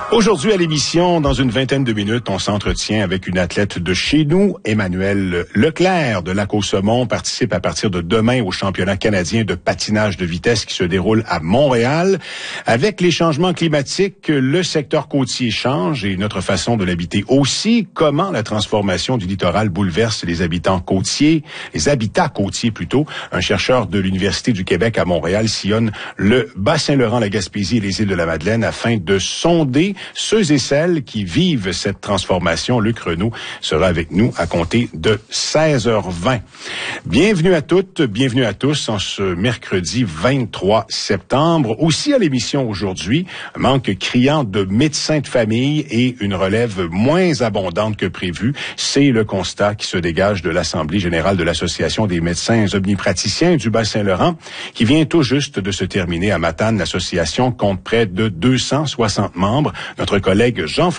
Aujourd'hui à l'émission, dans une vingtaine de minutes, on s'entretient avec une athlète de chez nous, Emmanuelle Leclerc de Lac-au-Saumon, participe à partir de demain au championnat canadien de patinage de vitesse qui se déroule à Montréal. Avec les changements climatiques, le secteur côtier change et notre façon de l'habiter aussi. Comment la transformation du littoral bouleverse les habitats côtiers plutôt. Un chercheur de l'Université du Québec à Montréal sillonne le Bas-Saint-Laurent, la Gaspésie et les îles de la Madeleine afin de sonder ceux et celles qui vivent cette transformation. Luc Renaud sera avec nous à compter de 16h20. Bienvenue à toutes, bienvenue à tous en ce mercredi 23 septembre. Aussi à l'émission aujourd'hui, un manque criant de médecins de famille et une relève moins abondante que prévu. C'est le constat qui se dégage de l'Assemblée générale de l'Association des médecins omnipraticiens du Bas-Saint-Laurent qui vient tout juste de se terminer à Matane. L'association compte près de 260 membres. Notre collègue Jean